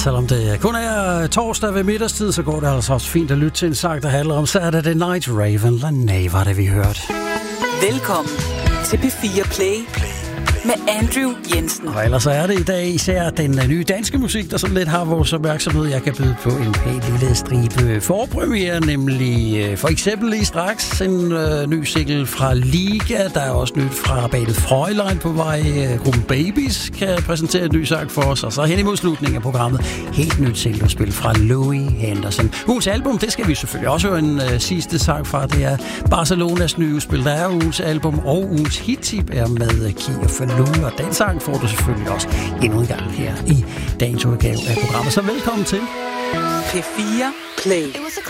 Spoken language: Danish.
selvom det kun er torsdag ved middagstid, så går det altså også fint at lytte til en sang, der handler om Saturday Night Raven. Lanay var det, vi hørte. Velkommen til P4 Play med Andrew Jensen. Og ellers er det i dag især den nye danske musik, der sådan lidt har vores opmærksomhed. Jeg kan byde på en pæn lille stribe forpremiere, nemlig for eksempel lige straks en ny single fra Liga. Der er også nyt fra bandet Fräulein på vej. Gruppen Babies kan præsentere en ny sang for os. Og så hen imod slutningen af programmet, helt nyt singlespil fra Louis Henderson. Ugens album, det skal vi selvfølgelig også høre en sidste sang fra. Det er Barcelonas nye udspil. Der er ugens album, og ugens hittip er med Kia Falou. Og den sang får du selvfølgelig også endnu en gang her i dagens udgave af programmet. Så velkommen til P4 Play.